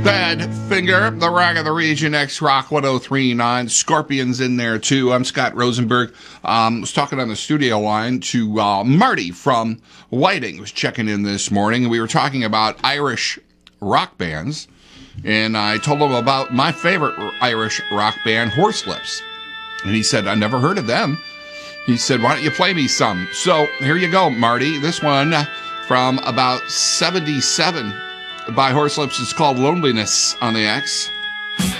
Badfinger, the Rock of the Region, X-Rock 1039. Scorpions in there, too. I'm Scott Rosenberg. Was talking on the studio line to Marty from Whiting, who was checking in this morning. We were talking about Irish rock bands, and I told him about my favorite Irish rock band, Horselips. And he said, I never heard of them. He said, why don't you play me some? So here you go, Marty. This one from about 77 by Horselips is called Loneliness on the X.